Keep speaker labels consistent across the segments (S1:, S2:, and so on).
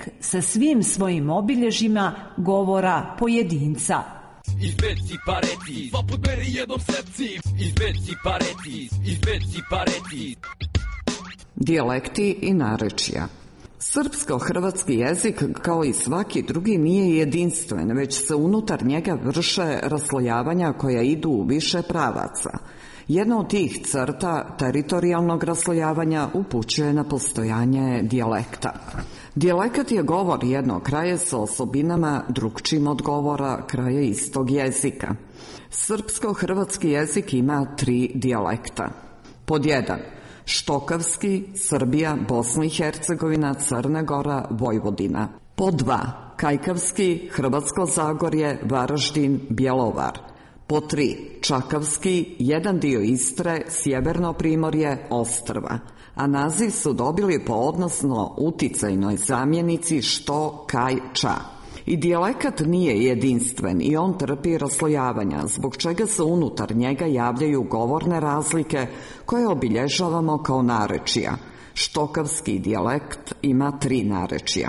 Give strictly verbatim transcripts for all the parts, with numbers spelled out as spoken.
S1: jezik sa svim svojim obilježjima govora pojedinca.
S2: Izbeci pareti, dva put meni jednom sepci. Izbeci pareti, izbeci pareti.
S3: Dijalekti i narečja. Srpsko-hrvatski jezik, kao i svaki drugi, nije jedinstven, već se unutar njega vrše raslojavanja koja idu u više pravaca. Jedna od tih crta teritorijalnog raslojavanja upućuje na postojanje dijalekta. Dijalekat je govor jednog kraja sa osobinama drukčijim od govora kraja istog jezika. Srpsko-hrvatski jezik ima tri dijalekta. Pod jedan, štokavski, Srbija, Bosna i Hercegovina, Crna Gora, Vojvodina. Pod dva, kajkavski, Hrvatsko Zagorje, Varaždin, Bjelovar. Pod tri, čakavski, jedan dio Istre, Sjeverno Primorje, Ostrva. A naziv su dobili po odnosno uticajnoj zamjenici što, kaj, ča. I dijalekat nije jedinstven i on trpi raslojavanja, zbog čega se unutar njega javljaju govorne razlike koje obilježavamo kao narečja. Štokavski dijalekt ima tri narečja: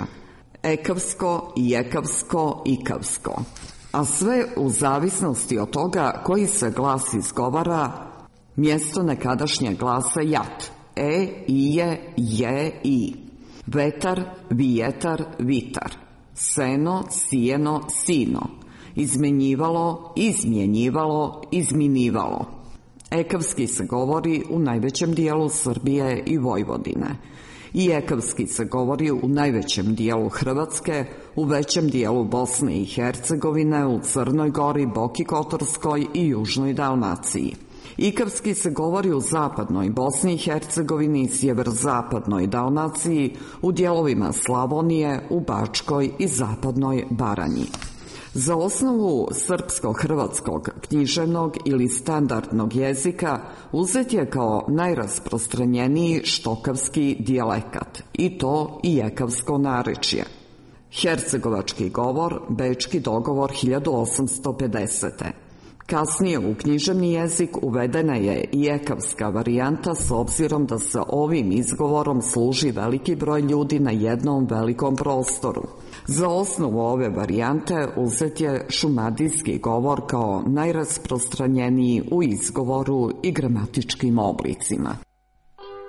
S3: ekavsko, jekavsko, ikavsko. A sve u zavisnosti od toga koji se glas izgovara mjesto nekadašnjeg glasa jat. E, ije, je, i. Vetar, vijetar, vitar. Seno, sijeno, sino. Izmenjivalo, izmjenjivalo, izminivalo. Ekavski se govori u najvećem dijelu Srbije i Vojvodine. I ekavski se govori u najvećem dijelu Hrvatske, u većem dijelu Bosne i Hercegovine, u Crnoj Gori, Boki Kotorskoj i Južnoj Dalmaciji. Ikavski se govori u zapadnoj Bosni i Hercegovini, sjeverozapadnoj Dalmaciji, u dijelovima Slavonije, u Bačkoj i zapadnoj Baranji. Za osnovu srpsko-hrvatskog književnog ili standardnog jezika uzet je kao najrasprostranjeniji štokavski dijalekat, i to i ekavsko narečje. Hercegovački govor, bečki dogovor hiljadu osamsto pedesete. Kasnije u književni jezik uvedena je i ekavska varijanta s obzirom da se ovim izgovorom služi veliki broj ljudi na jednom velikom prostoru. Za osnovu ove varijante uzet je šumadijski govor kao najrasprostranjeniji u izgovoru i gramatičkim oblicima.